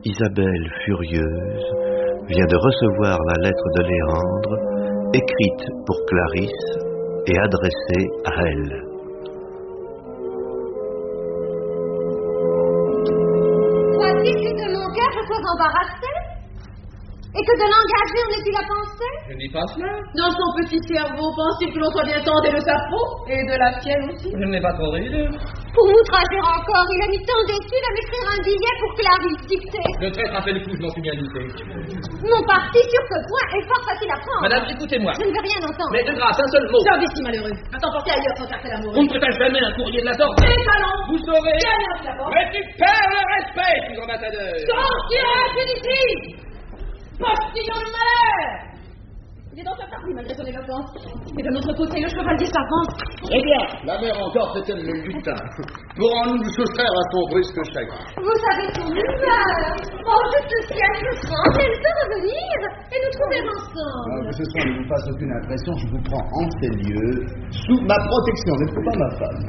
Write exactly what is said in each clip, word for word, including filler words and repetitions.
Isabelle, furieuse, vient de recevoir la lettre de Léandre, écrite pour Clarisse et adressée à elle. Crois-tu que de mon cœur je sois embarrassée? Et que de l'engager on ait-il à penser? Je ne dis pas cela. Dans son petit cerveau, pense-t-il que l'on soit bien tenté de sa peau et de la sienne aussi? Je n'ai pas trop ri. Pour m'outrager encore, il a mis tant d'études à m'écrire un billet pour Clarisse dictée. Le traître a fait le coup, je m'en suis bien douté. Mon parti sur ce point est fort facile à prendre. Madame, écoutez-moi. Je ne veux rien entendre. Mais de grâce, un seul mot. Sors d'ici, malheureux. Va t'emporter ailleurs sans faire l'amour. On ne prépare jamais un courrier de la sorte. Tes talons. Vous saurez. Viens, viens, viens, viens. Mais tu perds le respect, fils ambassadeur. Sortirez-tu d'ici, postillon de malheur. Il est dans sa partie malgré son éloquence. Et de notre côté, le chevalier s'avance. Eh bien, la mère encore fait-elle le lutin. Pourrons-nous nous soustraire à son brusque chagrin? Vous savez son humeur. Oh, juste le ciel, je sens. Elle peut revenir et nous trouver ensemble. Ah, que ce soit ne vous fasse aucune impression, je vous prends en ces lieux sous ma protection, n'êtes-vous pas ma femme?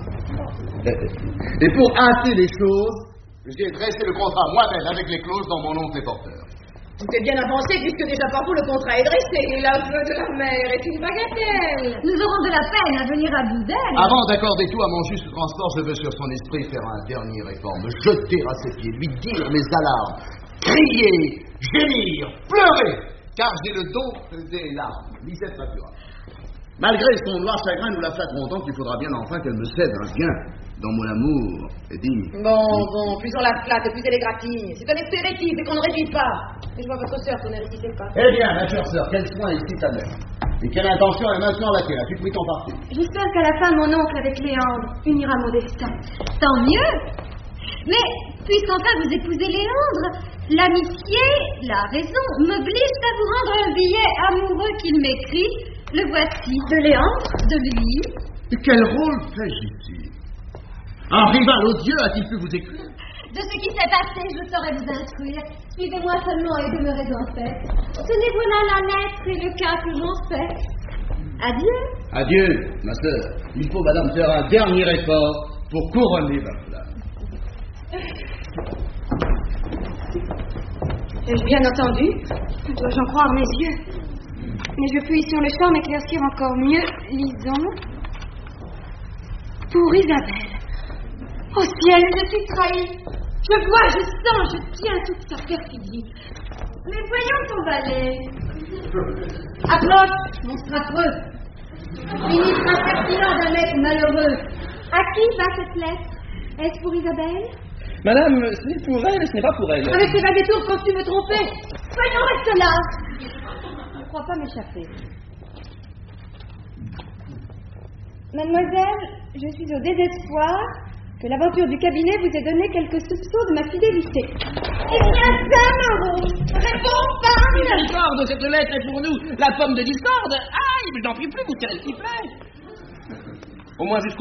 Et pour hâter les choses, j'ai dressé le contrat moi-même avec les clauses dans mon oncle et porteur. Tout est bien avancé puisque déjà par vous le contrat est dressé et l'aveu de la mère est une bagatelle. Nous aurons de la peine à venir à bout d'elle. Avant d'accorder tout à mon juste transport, je veux sur son esprit faire un dernier effort, me jeter à ses pieds, lui dire mes alarmes, crier, gémir, pleurer, car j'ai le don des larmes. Lisette m'appuiera. Malgré son noir chagrin, nous la flatterons tant qu'il faudra bien enfin qu'elle me cède un gain dans mon amour. Et dit... Bon, bon, plus on la flatte, plus elle est gratine. C'est un expéritif et qu'on ne réduit pas. Et je vois votre sœur qu'on ne réduisait pas. Eh bien, ma chère sœur, quel soin ici ta mère? Et quelle intention est maintenant la tienne? As-tu pris ton parti? J'espère qu'à la fin, mon oncle avec Léandre unira mon destin. Tant mieux. Mais, puisqu'enfin vous épousez Léandre, l'amitié, la raison, m'oblige à vous rendre un billet amoureux qu'il m'écrit. Le voici, de Léandre, de lui. Et quel rôle fais-je ici? Un rival odieux a-t-il pu vous écrire? De ce qui s'est passé, je saurais vous instruire. Suivez-moi seulement et demeurez en paix. Tenez, voilà la lettre et le cas que j'en fais. Adieu. Adieu, ma sœur. Il faut, madame, faire un dernier effort pour couronner ma flamme. Ai-je bien entendu? Dois-je en croire mes yeux? Mais je puis sur le champ m'éclaircir encore mieux. Lisons. Pour Isabelle. Au ciel, je suis trahie. Je vois, je sens, je tiens toute sa perfidie. Mais voyons ton valet. Approche, monstre affreux. Ministre impertinent d'un mec malheureux. À qui va cette lettre? Est-ce pour Isabelle? Madame, ce n'est pour elle, ce n'est pas pour elle. Avec ces vagues tours, quand tu me trompais. Voyons, reste là. Je ne crois pas m'échapper. Mademoiselle, je suis au désespoir que l'aventure du cabinet vous ait donné quelques soupçons de ma fidélité. Eh bien, ça, Moreau, réponds pas. Discorde, cette lettre est pour nous la pomme de discorde. Aïe, mais j'en prie plus, vous tirez le sifflet. Au moins jusqu'au